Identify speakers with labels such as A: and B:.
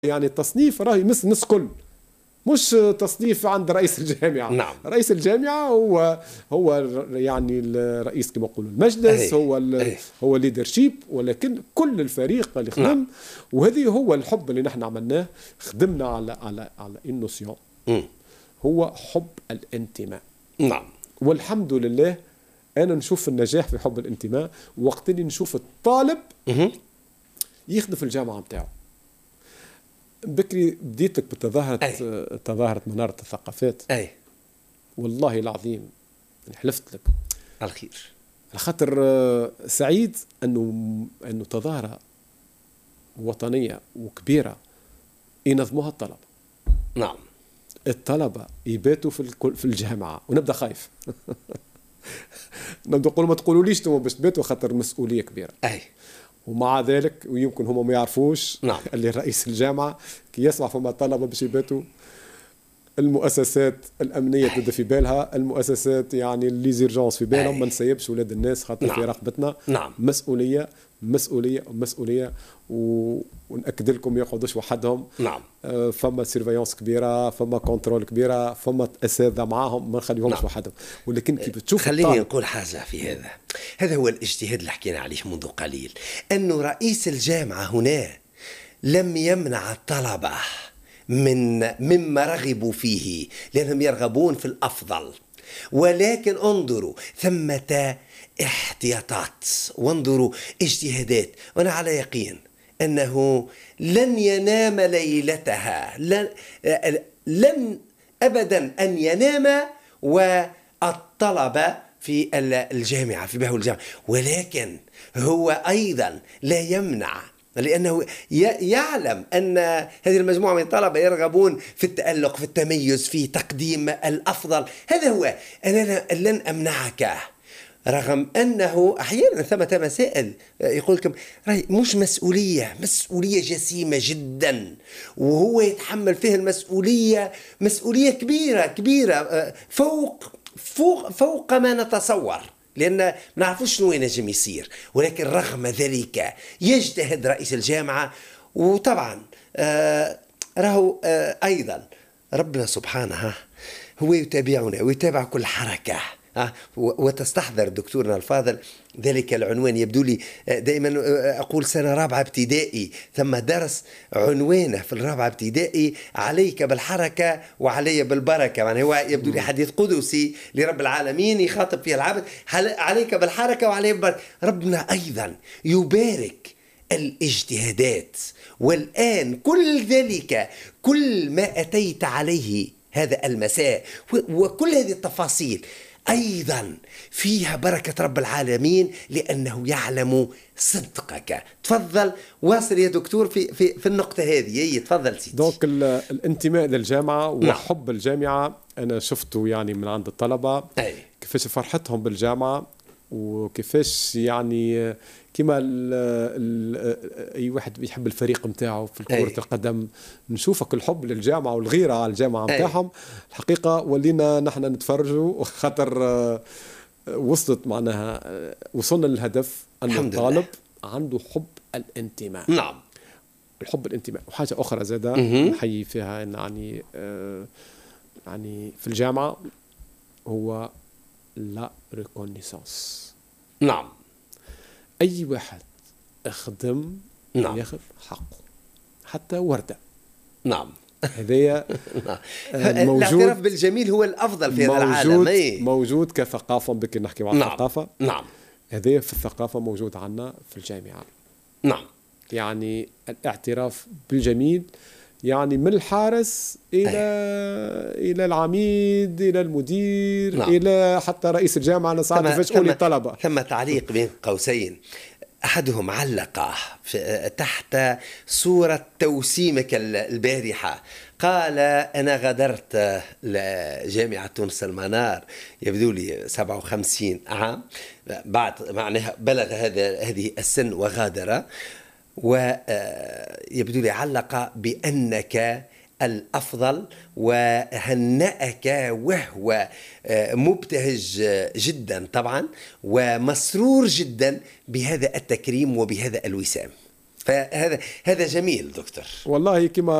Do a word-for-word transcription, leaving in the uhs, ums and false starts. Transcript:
A: يعني التصنيف راه يمس الناس كل، مش تصنيف عند رئيس الجامعة.
B: نعم.
A: رئيس الجامعة هو هو يعني الرئيس كما يقولوا المجلس،
B: أي.
A: هو ال
B: أي.
A: هو ليدرشيب، ولكن كل الفريق اللي خدم.
B: نعم.
A: وهذه هو الحب اللي نحن عملناه، خدمنا على على على النوسيون، هو حب الانتماء.
B: نعم.
A: والحمد لله انا نشوف النجاح في حب الانتماء وقت اللي نشوف الطالب يخدم في الجامعة نتاعو. بكري بديتك بتظاهرة تظاهرة منارة الثقافات.
B: أي.
A: والله العظيم حلفت لك
B: على الخير،
A: على خاطر سعيد انه انه تظاهرة وطنية وكبيرة ينظموها الطلبة.
B: نعم.
A: الطلبة يباتوا في في الجامعة ونبدا خايف. نبدا نقول ما تقولوليش انتم باش تباتوا خاطر مسؤولية كبيرة.
B: أي.
A: ومع ذلك ويمكن هم ما يعرفوش.
B: نعم.
A: اللي رئيس الجامعة كي يسمع فما طلبة باش يباتوا، المؤسسات الأمنية تبدا في بالها، المؤسسات يعني لي زيرجونس في بالهم، ما نسيبش ولاد الناس خاطر
B: نعم.
A: في رقبتنا.
B: نعم.
A: مسؤولية مسؤولية مسؤولية و... ونأكد لكم يقعدوش وحدهم.
B: نعم.
A: آه فما سيرفيونس كبيرة، فما كنترول كبيرة، فما أساتذة معاهم، ما نخليهمش
B: نعم.
A: وحدهم. ولكن كيف تشوف
B: خليني نقول حاجة في هذا، هذا هو الاجتهاد اللي حكينا عليه منذ قليل، أنه رئيس الجامعة هنا لم يمنع الطلبة من مما رغبوا فيه لأنهم يرغبون في الأفضل، ولكن انظروا ثمة احتياطات وانظروا اجتهادات، وأنا على يقين أنه لن ينام ليلتها، لن, لن أبدا أن ينام والطلبة في الجامعة في بهو الجامعة، ولكن هو أيضا لا يمنع، لأنه يعلم أن هذه المجموعة من الطلبة يرغبون في التألق، في التميز، في تقديم الأفضل. هذا هو، أنا لن أمنعك، رغم أنه أحيانا ثمة مسائل يقول لكم مش مسؤولية، مسؤولية جسيمة جدا، وهو يتحمل فيها المسؤولية، مسؤولية كبيرة كبيرة فوق فوق فوق ما نتصور، لأن ما نعرفوش شنو ينجم يصير، ولكن رغم ذلك يجتهد رئيس الجامعة. وطبعا آه راهو آه أيضا ربنا سبحانه هو يتابعنا ويتابع كل حركة. أه وتستحضر دكتورنا الفاضل ذلك العنوان، يبدو لي دائما أقول سنة رابعة ابتدائي ثم درس عنوانه في الرابعة ابتدائي عليك بالحركة وعلي بالبركة، يعني هو يبدو لي حديث قدسي لرب العالمين يخاطب فيه العبد، عليك بالحركة وعلي بالبركة. ربنا أيضا يبارك الاجتهادات، والآن كل ذلك كل ما أتيت عليه هذا المساء وكل هذه التفاصيل أيضا فيها بركة رب العالمين، لأنه يعلم صدقك. تفضل واصل يا دكتور في, في, في النقطة هذه. يي تفضل سيدي.
A: دونك الانتماء للجامعة وحب نعم. الجامعة أنا شفته يعني من عند الطلبة.
B: أي.
A: كيفاش فرحتهم بالجامعة، وكيفاش يعني كما ال ال اي واحد يحب الفريق نتاعو في كرة القدم، نشوفك الحب للجامعة والغيرة على الجامعة نتاعهم. الحقيقة ولينا نحن نتفرجوا خاطر وصلت معناها وصلنا للهدف أن الطالب عنده حب الانتماء.
B: نعم.
A: الحب الانتماء. وحاجة أخرى زادة نحيي فيها يعني آه يعني في الجامعة هو لا ريكونيسانس.
B: نعم.
A: أي واحد أخدم
B: نعم.
A: ياخذ حقه، حتى وردة.
B: نعم.
A: هذايا
B: موجود. الاعتراف بالجميل هو الأفضل في هذا العالم.
A: موجود, موجود كثقافة، بكي نحكي عن
B: نعم.
A: الثقافة.
B: نعم.
A: هذايا في الثقافة موجود عنا في الجامعة.
B: نعم.
A: يعني الاعتراف بالجميل، يعني من الحارس إلى أي. إلى العميد إلى المدير. نعم. إلى حتى رئيس الجامعة. أنا ساعات يفاجئوني الطلبة.
B: ثم تعليق بين قوسين، أحدهم علق تحت صورة توسيمك البارحة، قال أنا غادرت لجامعة تونس المنار يبدو لي سبعة وخمسين عام، بعد معناها بلغ هذا هذه السن وغادر، ويبدو لي علق بأنك الأفضل وهنأك وهو مبتهج جدا طبعا ومسرور جدا بهذا التكريم وبهذا الوسام. فهذا هذا جميل دكتور.
A: والله كما